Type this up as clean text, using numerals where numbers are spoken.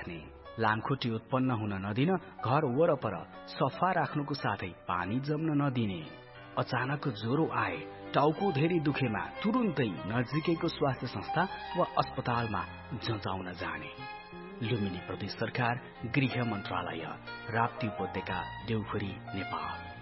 राख्ने, लामखुट्टे उत्पन्न हुन नदिन घर वरपर सफा राख्नुको साथै पानी जम्न नदिने, अचानक ज्वरो आए, टाउको धेरै दुखेमा तुरुन्तै नजिकैको स्वास्थ्य संस्था वा अस्पतालमा जँचाउन जाने। लुम्बिनी प्रदेश सरकार, गृह मन्त्रालय, राप्ती उपत्यका, देउखुरी, नेपाल।